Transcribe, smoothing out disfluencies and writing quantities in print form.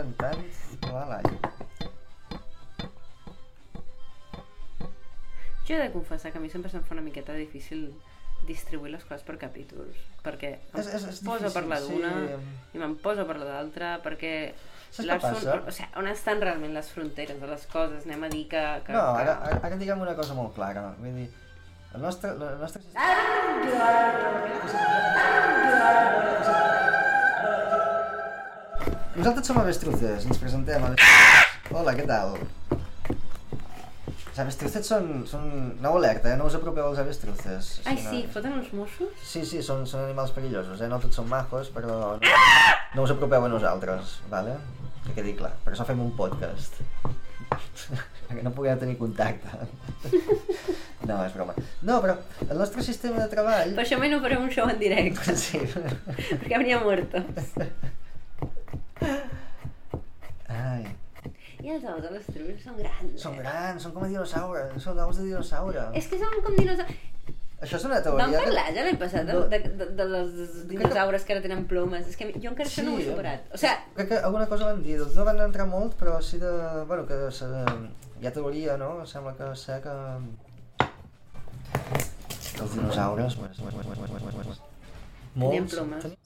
tant, va l'any. Jo he de confessar que a mi sempre se'm fa una miqueta difícil distribuir les coses per capítols, perquè em poso a parlar d'una i me'n poso a parlar d'altra, perquè on estan realment les fronteres de les coses? Anem a dir que... No, ara diguem una cosa molt clara, vull dir, el nostre Nosaltres som avestruces, ens presentem avestruces. Hola, què tal? Els avestruces són... No alerta, no us apropeu als avestruces. Ai, sí, foten uns Mossos? Sí, són animals perillosos, no tots són majos, però no us apropeu a nosaltres, vale? Que quedi clar, per això fem un podcast. Que no puguem tenir contacte. No, és broma. No, però el nostre sistema de treball... Per això mai no farem un show en directe. Sí. Perquè habría muertos. Ai... I els ous de l'estruç són grans. Són grans, són com a dinosaures, són ous de dinosaure. És que són com dinosaures. Això és una teoria... Vam parlar ja l'any passat de les dinosaures que ara tenen plomes. És que jo encara això no ho he superat. O sigui... Crec que alguna cosa van dir, no van entrar molt, però sí de... Bueno, que hi ha teoria, no? Sembla que sé que... Els dinosaures... Tenien plomes.